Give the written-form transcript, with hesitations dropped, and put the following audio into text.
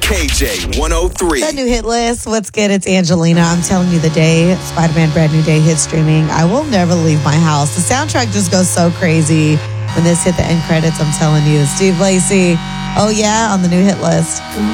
KJ 103. The new hit list. What's good? It's Angelina. I'm telling you, the day Spider-Man Brand New Day hit streaming, I will never leave my house. The soundtrack just goes so crazy when this hit the end credits. I'm telling you. Steve Lacy. Oh, yeah, on the new hit list.